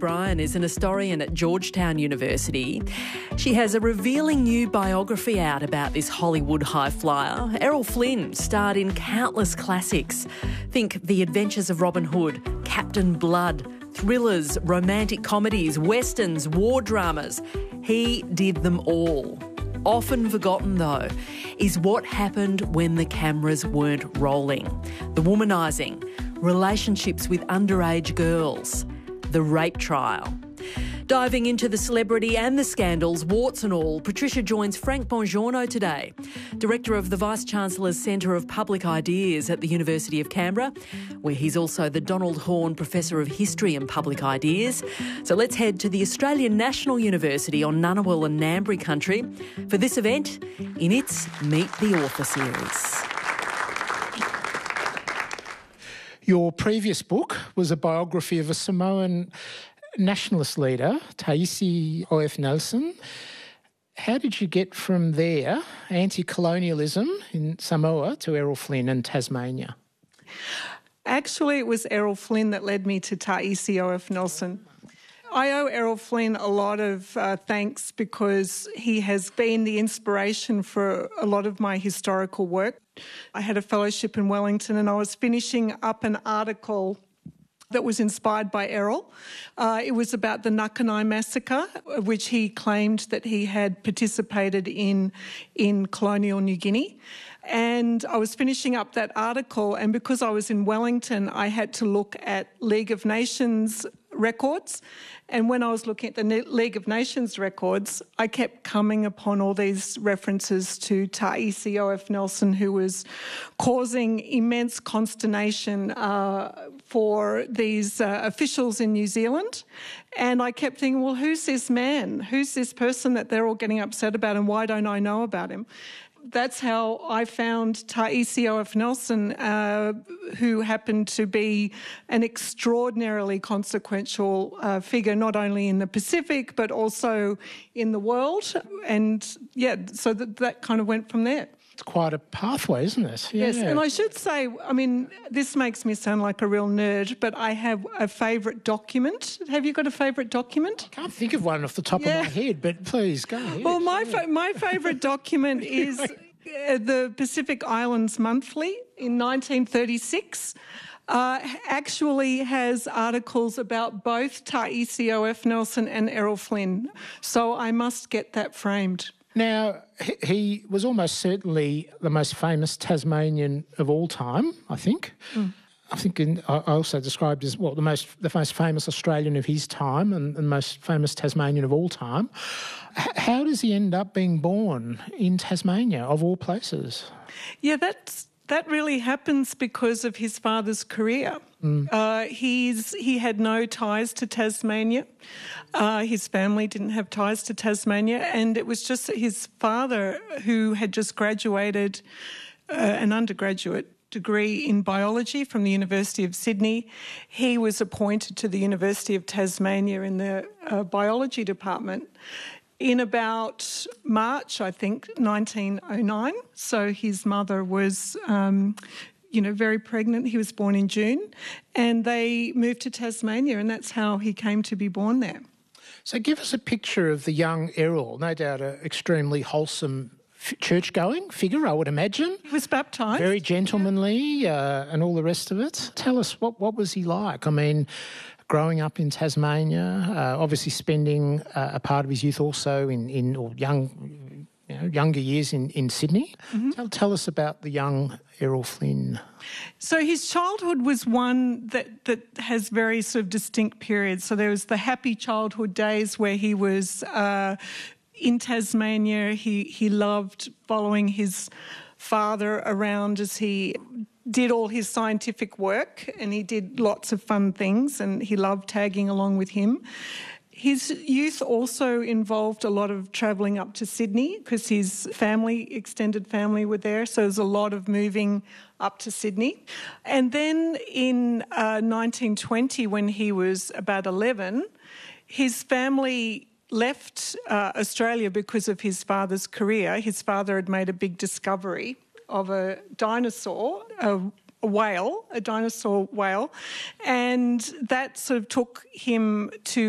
O'Brien is an historian at Georgetown University. She has a revealing new biography out about this Hollywood high flyer. Errol Flynn starred in countless classics. Think The Adventures of Robin Hood, Captain Blood, thrillers, romantic comedies, westerns, war dramas. He did them all. Often forgotten, though, is what happened when the cameras weren't rolling. The womanising, relationships with underage girls, the rape trial. Diving into the celebrity and the scandals, warts and all, Patricia joins Frank Bongiorno today, Director of the Vice-Chancellor's Centre of Public Ideas at the University of Canberra, where he's also the Donald Horne Professor of History and Public Ideas. So let's head to the Australian National University on Ngunnawal and Ngambri country for this event in its Meet the Author series. Your previous book was a biography of a Samoan nationalist leader, Taisi O.F. Nelson. How did you get from there, anti-colonialism in Samoa, to Errol Flynn and Tasmania? Actually, it was Errol Flynn that led me to Taisi O.F. Nelson. I owe Errol Flynn a lot of thanks because he has been the inspiration for a lot of my historical work. I had a fellowship in Wellington and I was finishing up an article that was inspired by Errol. It was about the Nakanai massacre, which he claimed that he had participated in colonial New Guinea. And I was finishing up that article, and because I was in Wellington, I had to look at League of Nations records. And when I was looking at the League of Nations records, I kept coming upon all these references to Taisi O.F. Nelson, who was causing immense consternation for these officials in New Zealand. And I kept thinking, well, who's this man? Who's this person that they're all getting upset about, and why don't I know about him? That's how I found Taisi O.F. Nelson, who happened to be an extraordinarily consequential figure, not only in the Pacific, but also in the world. And, yeah, so that kind of went from there. It's quite a pathway, isn't it? Yeah. Yes, and I should say, I mean, this makes me sound like a real nerd, but I have a favourite document. Have you got a favourite document? I can't think of one off the top of my head, but please, go ahead. Well, my favourite document is the Pacific Islands Monthly in 1936. Actually has articles about both Taisi O.F. Nelson and Errol Flynn. So I must get that framed. Now, he was almost certainly the most famous Tasmanian of all time, I think. I think I also described as, well, the most famous Australian of his time and the most famous Tasmanian of all time. How does he end up being born in Tasmania, of all places? Yeah, that really happens because of his father's career. He had no ties to Tasmania. His family didn't have ties to Tasmania, and it was just his father, who had just graduated an undergraduate degree in biology from the University of Sydney. He was appointed to the University of Tasmania in the biology department in about March, I think, 1909. So his mother was very pregnant. He was born in June, and they moved to Tasmania, and that's how he came to be born there. So give us a picture of the young Errol, no doubt an extremely wholesome church-going figure, I would imagine. He was baptised. Very gentlemanly and all the rest of it. Tell us, what was he like? I mean, growing up in Tasmania, obviously spending a part of his youth also in younger years in Sydney. Mm-hmm. Tell us about the young Errol Flynn. So his childhood was one that has very sort of distinct periods. So there was the happy childhood days where he was in Tasmania. He loved following his father around as he did all his scientific work, and he did lots of fun things, and he loved tagging along with him. His youth also involved a lot of travelling up to Sydney because his extended family were there, so there's a lot of moving up to Sydney. And then in 1920, when he was about 11, his family left Australia because of his father's career. His father had made a big discovery of a dinosaur, a dinosaur whale, and that sort of took him to